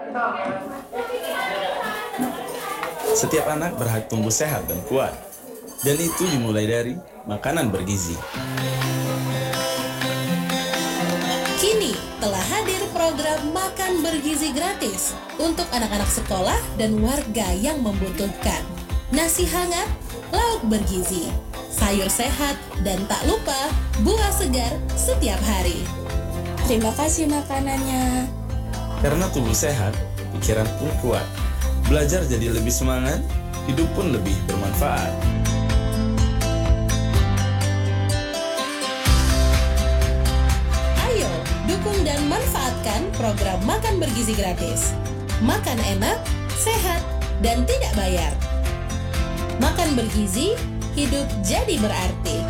Setiap anak berhak tumbuh sehat dan kuat, dan itu dimulai dari makanan bergizi. Kini telah hadir program Makan Bergizi Gratis untuk anak-anak sekolah dan warga yang membutuhkan. Nasi hangat, lauk bergizi, sayur sehat, dan tak lupa buah segar setiap hari. Terima kasih makanannya. Karena tubuh sehat, pikiran pun kuat. Belajar jadi lebih semangat, hidup pun lebih bermanfaat. Ayo, dukung dan manfaatkan program Makan Bergizi Gratis. Makan enak, sehat, dan tidak bayar. Makan bergizi, hidup jadi berarti.